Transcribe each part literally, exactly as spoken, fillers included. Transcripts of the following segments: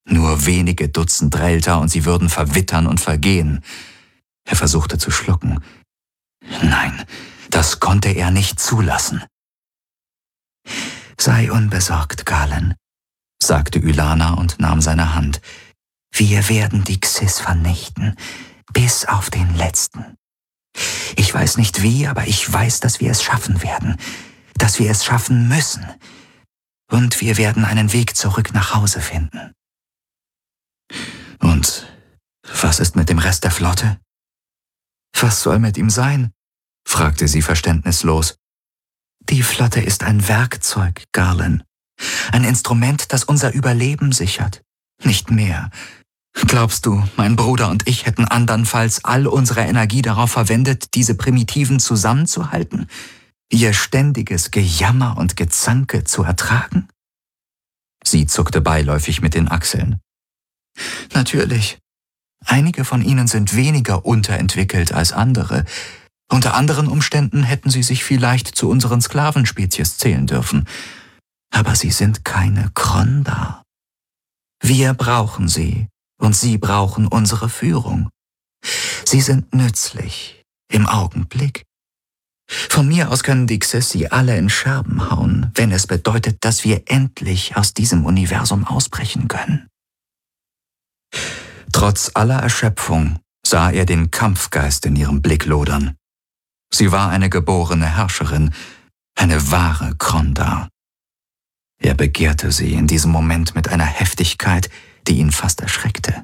Nur wenige Dutzend Relter und sie würden verwittern und vergehen. Er versuchte zu schlucken. Nein, das konnte er nicht zulassen. »Sei unbesorgt, Galen«, sagte Ylana und nahm seine Hand. »Wir werden die Xyz vernichten, bis auf den Letzten. Ich weiß nicht wie, aber ich weiß, dass wir es schaffen werden, dass wir es schaffen müssen. Und wir werden einen Weg zurück nach Hause finden.« »Und was ist mit dem Rest der Flotte?« »Was soll mit ihm sein?« fragte sie verständnislos. »Die Flotte ist ein Werkzeug, Garland. Ein Instrument, das unser Überleben sichert. Nicht mehr. Glaubst du, mein Bruder und ich hätten andernfalls all unsere Energie darauf verwendet, diese Primitiven zusammenzuhalten? Ihr ständiges Gejammer und Gezanke zu ertragen?« Sie zuckte beiläufig mit den Achseln. »Natürlich. Einige von ihnen sind weniger unterentwickelt als andere. Unter anderen Umständen hätten sie sich vielleicht zu unseren Sklavenspezies zählen dürfen. Aber sie sind keine Kronda. Wir brauchen sie und sie brauchen unsere Führung. Sie sind nützlich, im Augenblick. Von mir aus können die Xyz sie alle in Scherben hauen, wenn es bedeutet, dass wir endlich aus diesem Universum ausbrechen können.« Trotz aller Erschöpfung sah er den Kampfgeist in ihrem Blick lodern. Sie war eine geborene Herrscherin, eine wahre Kronda. Er begehrte sie in diesem Moment mit einer Heftigkeit, die ihn fast erschreckte.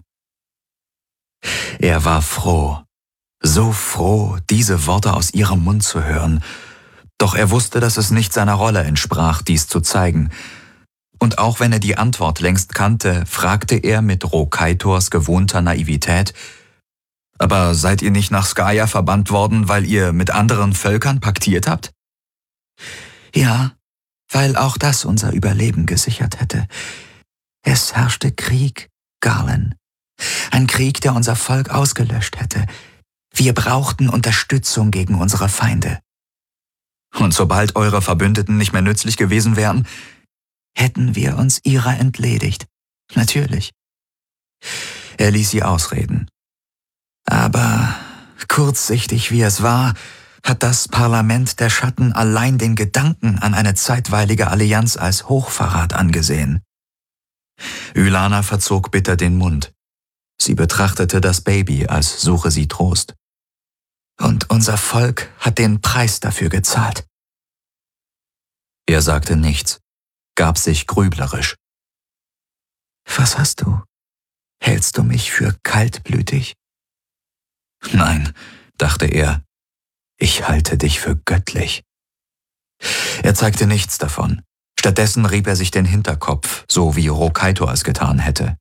Er war froh, so froh, diese Worte aus ihrem Mund zu hören, doch er wusste, dass es nicht seiner Rolle entsprach, dies zu zeigen. Und auch wenn er die Antwort längst kannte, fragte er mit Rokaitors gewohnter Naivität: »Aber seid ihr nicht nach Skaya verbannt worden, weil ihr mit anderen Völkern paktiert habt?« »Ja, weil auch das unser Überleben gesichert hätte. Es herrschte Krieg, Garland. Ein Krieg, der unser Volk ausgelöscht hätte. Wir brauchten Unterstützung gegen unsere Feinde.« »Und sobald eure Verbündeten nicht mehr nützlich gewesen wären?« »Hätten wir uns ihrer entledigt. Natürlich.« Er ließ sie ausreden. »Aber kurzsichtig wie es war, hat das Parlament der Schatten allein den Gedanken an eine zeitweilige Allianz als Hochverrat angesehen.« Ylana verzog bitter den Mund. Sie betrachtete das Baby, als suche sie Trost. »Und unser Volk hat den Preis dafür gezahlt.« Er sagte nichts, gab sich grüblerisch. »Was hast du? Hältst du mich für kaltblütig?« »Nein«, dachte er, »ich halte dich für göttlich.« Er zeigte nichts davon. Stattdessen rieb er sich den Hinterkopf, so wie Rokaitor es getan hätte.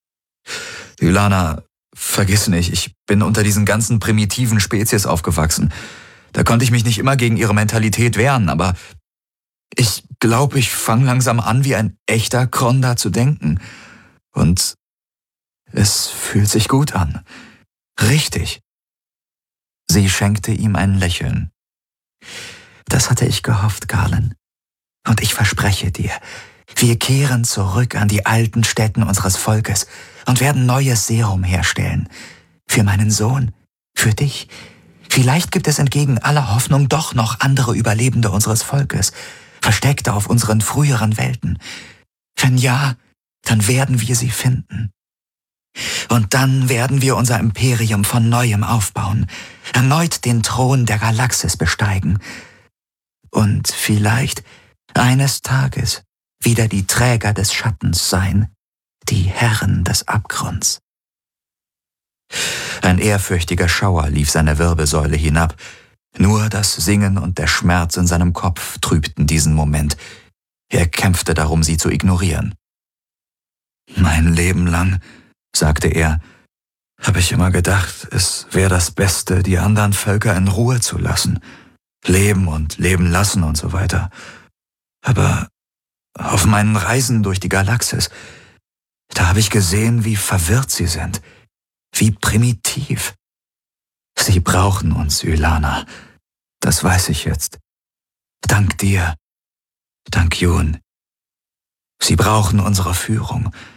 »Ylana, vergiss nicht, ich bin unter diesen ganzen primitiven Spezies aufgewachsen. Da konnte ich mich nicht immer gegen ihre Mentalität wehren, aber ich glaube, ich fange langsam an, wie ein echter Kronda zu denken. Und es fühlt sich gut an. Richtig.« Sie schenkte ihm ein Lächeln. »Das hatte ich gehofft, Garland. Und ich verspreche dir, wir kehren zurück an die alten Stätten unseres Volkes und werden neues Serum herstellen. Für meinen Sohn, für dich. Vielleicht gibt es entgegen aller Hoffnung doch noch andere Überlebende unseres Volkes, versteckte auf unseren früheren Welten. Wenn ja, dann werden wir sie finden. Und dann werden wir unser Imperium von Neuem aufbauen, erneut den Thron der Galaxis besteigen und vielleicht eines Tages wieder die Träger des Schattens sein, die Herren des Abgrunds.« Ein ehrfürchtiger Schauer lief seine Wirbelsäule hinab. Nur das Singen und der Schmerz in seinem Kopf trübten diesen Moment. Er kämpfte darum, sie zu ignorieren. »Mein Leben lang«, sagte er, »habe ich immer gedacht, es wäre das Beste, die anderen Völker in Ruhe zu lassen. Leben und leben lassen und so weiter. Aber auf meinen Reisen durch die Galaxis, da habe ich gesehen, wie verwirrt sie sind, wie primitiv. Sie brauchen uns, Ylana. Das weiß ich jetzt. Dank dir, dank Jun. Sie brauchen unsere Führung.